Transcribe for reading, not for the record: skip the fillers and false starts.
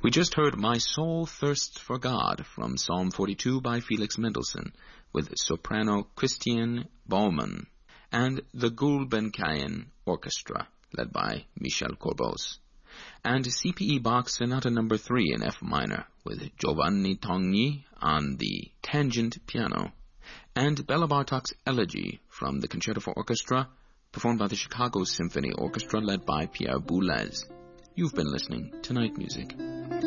We just heard My Soul Thirsts for God from Psalm 42 by Felix Mendelssohn with soprano Christiane Baumann and the Gulbenkian Orchestra led by Michel Corbos, and C.P.E. Bach's Sonata No. 3 in F minor with Giovanni Togni on the tangent piano, and Bela Bartok's Elegy from the Concerto for Orchestra performed by the Chicago Symphony Orchestra led by Pierre Boulez. You've been listening to Night Music.